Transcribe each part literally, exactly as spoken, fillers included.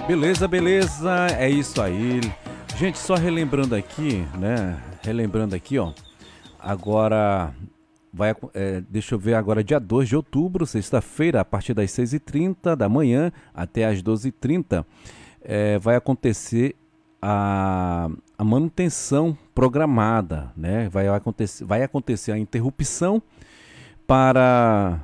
Beleza, beleza, é isso aí. Gente, só relembrando aqui, né? Relembrando aqui, ó. Agora vai, acon- é, deixa eu ver agora, dia dois de outubro, sexta-feira, a partir das seis e trinta da manhã até as doze e trinta, é, vai acontecer a, a manutenção programada, né? Vai acontecer, vai acontecer a interrupção para,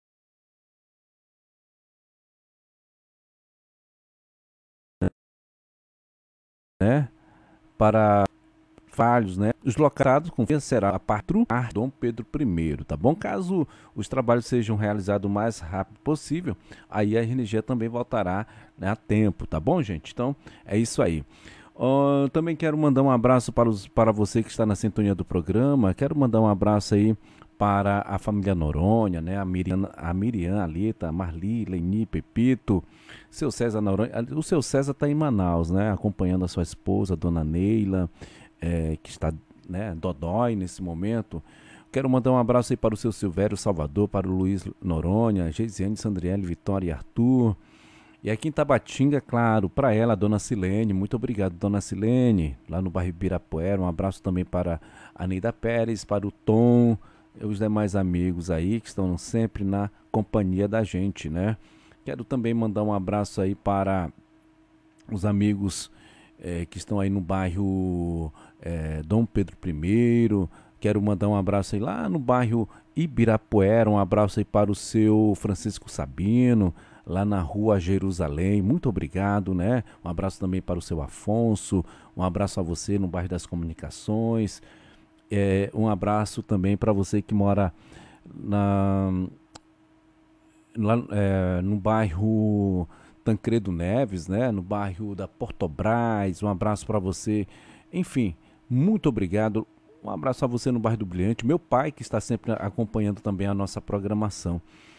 né? Para falhos, né? Os locados com será a parte do ar Dom Pedro I, tá bom? Caso os trabalhos sejam realizados o mais rápido possível, aí a energia também voltará, né, a tempo, tá bom, gente? Então é isso aí. Ó, também quero mandar um abraço para, os, para você que está na sintonia do programa. Quero mandar um abraço aí para a família Noronha, né? A Miriam, a Miriam, a Alita, a Marli, Leni, Pepito, seu César Noronha. O seu César está em Manaus, né? Acompanhando a sua esposa, a dona Neila, eh, que está, né, dodói nesse momento. Quero mandar um abraço aí para o seu Silvério Salvador, para o Luiz Noronha, Geisiane, Sandriele, Vitória e Arthur. E aqui em Tabatinga, claro, para ela, a dona Silene. Muito obrigado, dona Silene, lá no bairro Ibirapuera. Um abraço também para a Neida Pérez, para o Tom e os demais amigos aí que estão sempre na companhia da gente, né? Quero também mandar um abraço aí para os amigos eh, que estão aí no bairro eh, Dom Pedro I. Quero mandar um abraço aí lá no bairro Ibirapuera, um abraço aí para o seu Francisco Sabino, lá na rua Jerusalém. Muito obrigado, né? Um abraço também para o seu Afonso, um abraço a você no bairro das Comunicações, é, um abraço também para você que mora na, lá, é, no bairro Tancredo Neves, né? No bairro da Portobras. Um abraço para você. Enfim, muito obrigado. Um abraço a você no bairro do Brilhante. Meu pai que está sempre acompanhando também a nossa programação.